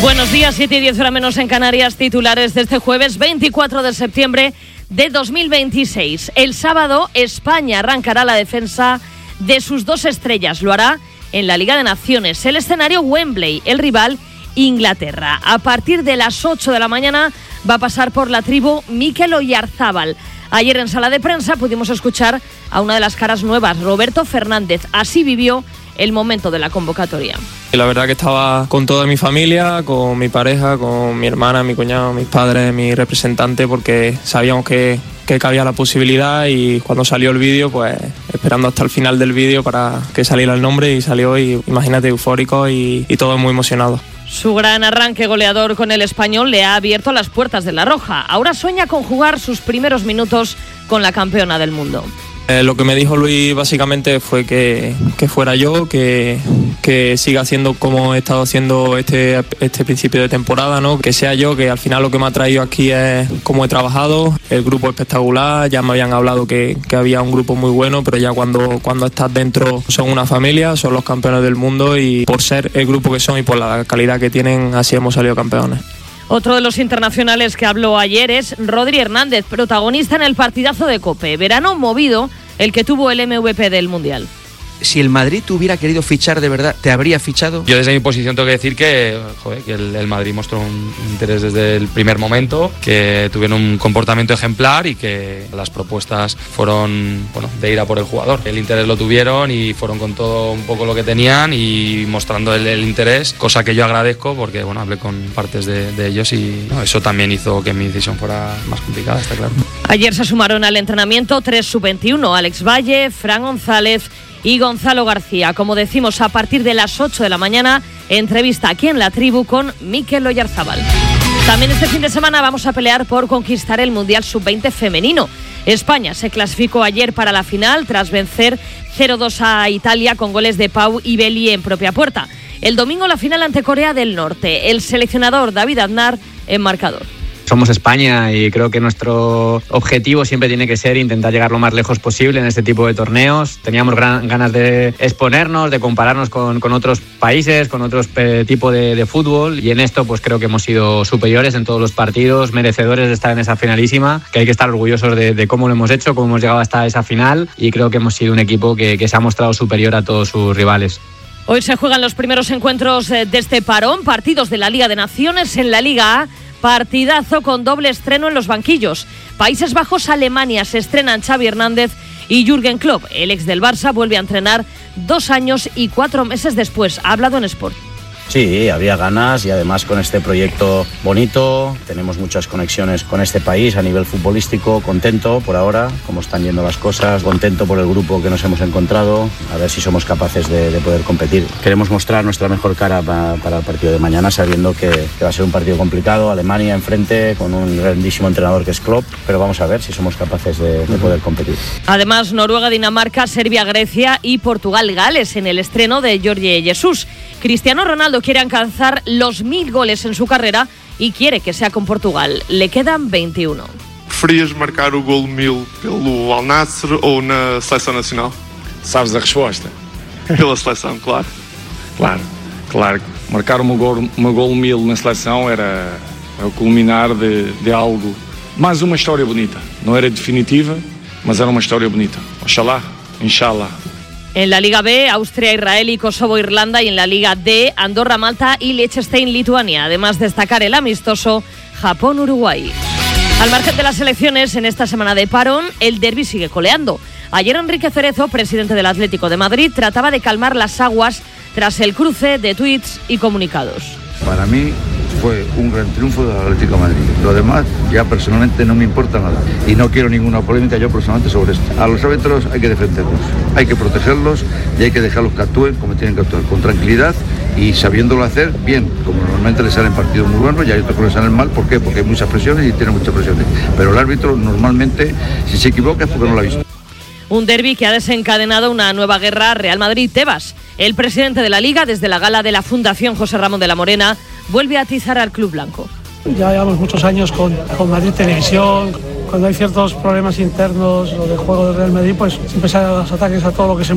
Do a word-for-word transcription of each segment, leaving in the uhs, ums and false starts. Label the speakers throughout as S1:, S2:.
S1: Buenos días, siete y diez horas menos en Canarias, titulares de este jueves veinticuatro de septiembre de dos mil veintiséis. El sábado, España arrancará la defensa de sus dos estrellas. Lo hará en la Liga de Naciones. El escenario Wembley, el rival Inglaterra. A partir de las ocho de la mañana va a pasar por la tribu Mikel Oyarzábal. Ayer en sala de prensa pudimos escuchar a una de las caras nuevas, Roberto Fernández. Así vivió el momento de la convocatoria.
S2: La verdad que estaba con toda mi familia, con mi pareja, con mi hermana, mi cuñado, mis padres, mi representante, porque sabíamos que, que cabía la posibilidad, y cuando salió el vídeo, pues esperando hasta el final del vídeo para que saliera el nombre, y salió, y imagínate, eufórico y, y todos muy emocionados.
S1: Su gran arranque goleador con el Español le ha abierto las puertas de La Roja. Ahora sueña con jugar sus primeros minutos con la campeona del mundo.
S2: Eh, lo que me dijo Luis básicamente fue que, que fuera yo, que, que siga haciendo como he estado haciendo este, este principio de temporada, ¿no? Que sea yo, que al final lo que me ha traído aquí es cómo he trabajado, el grupo espectacular, ya me habían hablado que, que había un grupo muy bueno, pero ya cuando, cuando estás dentro son una familia, son los campeones del mundo, y por ser el grupo que son y por la calidad que tienen, así hemos salido campeones.
S1: Otro de los internacionales que habló ayer es Rodri Hernández, protagonista en el partidazo de COPE. Verano movido el que tuvo el M V P del Mundial.
S3: Si el Madrid te hubiera querido fichar de verdad, ¿te habría fichado?
S4: Yo desde mi posición tengo que decir que, joder, que el, el Madrid mostró un interés desde el primer momento, que tuvieron un comportamiento ejemplar y que las propuestas fueron, bueno, de ir a por el jugador. El interés lo tuvieron y fueron con todo un poco lo que tenían y mostrando el, el interés, cosa que yo agradezco porque, bueno, hablé con partes de, de ellos y no, eso también hizo que mi decisión fuera más complicada, está claro.
S1: Ayer se sumaron al entrenamiento tres sub veintiuno, Alex Valle, Fran González y Gonzalo García. Como decimos, a partir de las ocho de la mañana, entrevista aquí en La Tribu con Mikel Oyarzábal. También este fin de semana vamos a pelear por conquistar el Mundial sub veinte femenino. España se clasificó ayer para la final tras vencer cero dos a Italia con goles de Pau y Beli en propia puerta. El domingo la final ante Corea del Norte. El seleccionador David Aznar en marcador.
S5: Somos España y creo que nuestro objetivo siempre tiene que ser intentar llegar lo más lejos posible en este tipo de torneos. Teníamos gran, ganas de exponernos, de compararnos con, con otros países, con otros eh, tipos de, de fútbol, y en esto pues creo que hemos sido superiores en todos los partidos, merecedores de estar en esa finalísima, que hay que estar orgullosos de, de cómo lo hemos hecho, cómo hemos llegado hasta esa final, y creo que hemos sido un equipo que, que se ha mostrado superior a todos sus rivales.
S1: Hoy se juegan los primeros encuentros de este parón, partidos de la Liga de Naciones. En la Liga A, partidazo con doble estreno en los banquillos. Países Bajos, Alemania, se estrenan Xavi Hernández y Jürgen Klopp. El ex del Barça vuelve a entrenar dos años y cuatro meses después. Ha hablado en Sport.
S6: Sí, había ganas, y además con este proyecto bonito, tenemos muchas conexiones con este país a nivel futbolístico. Contento por ahora, cómo están yendo las cosas, contento por el grupo que nos hemos encontrado, a ver si somos capaces de, de poder competir. Queremos mostrar nuestra mejor cara para, para el partido de mañana, sabiendo que, que va a ser un partido complicado, Alemania enfrente, con un grandísimo entrenador que es Klopp, pero vamos a ver si somos capaces de, de poder competir.
S1: Además, Noruega, Dinamarca, Serbia, Grecia y Portugal, Gales en el estreno de Jorge Jesus. Cristiano Ronaldo quiere alcanzar los mil goles en su carrera y quiere que sea con Portugal. Le quedan veintiuno.
S7: ¿Preferias marcar o gol mil pelo Al Nassr ou na seleção nacional?
S8: Sabes a resposta?
S7: Pela seleção, claro.
S8: Claro, claro. Marcar o meu gol, meu gol mil na seleção era o culminar de, de algo, mais uma história bonita. Não era definitiva, mas era uma história bonita. Oxalá, inshallah.
S1: En la Liga B, Austria, Israel y Kosovo, Irlanda, y en la Liga D, Andorra, Malta y Liechtenstein, Lituania. Además, destacar el amistoso Japón, Uruguay. Al margen de las elecciones, en esta semana de parón, el derbi sigue coleando. Ayer Enrique Cerezo, presidente del Atlético de Madrid, trataba de calmar las aguas tras el cruce de tuits y comunicados.
S9: Para mí fue un gran triunfo del Atlético de Madrid. Lo demás ya personalmente no me importa nada y no quiero ninguna polémica yo personalmente sobre esto. A los árbitros hay que defenderlos, hay que protegerlos y hay que dejarlos que actúen como tienen que actuar, con tranquilidad y sabiéndolo hacer bien, como normalmente les salen partidos muy buenos y hay otros que les salen mal. ¿Por qué? Porque hay muchas presiones y tienen muchas presiones. Pero el árbitro normalmente, si se equivoca es porque no lo ha visto.
S1: Un derbi que ha desencadenado una nueva guerra Real Madrid-Tebas. El presidente de la Liga, desde la gala de la Fundación José Ramón de la Morena, vuelve a atizar al club blanco.
S10: Ya llevamos muchos años con, con Madrid Televisión. Cuando hay ciertos problemas internos o de juego del Real Madrid, pues siempre salen los ataques a todo lo que se mueve.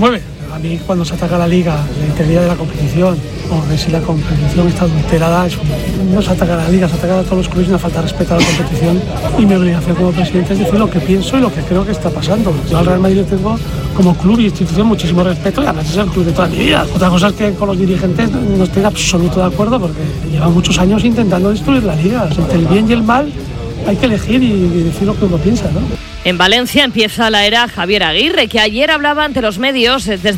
S10: A mí cuando se ataca la Liga, la integridad de la competición, o de si la competición está adulterada, es un, no se ataca a la Liga, se ataca a todos los clubes y una falta de respeto a la competición. Y mi obligación como presidente es decir lo que pienso y lo que creo que está pasando. Yo al Real Madrid le tengo como club y institución muchísimo respeto y además es el club de toda mi vida. Otra cosa es que con los dirigentes no estoy en absoluto de acuerdo porque llevan muchos años intentando destruir la Liga. Entre el bien y el mal hay que elegir y decir lo que uno piensa, ¿no?
S1: En Valencia empieza la era Javier Aguirre, que ayer hablaba ante los medios desde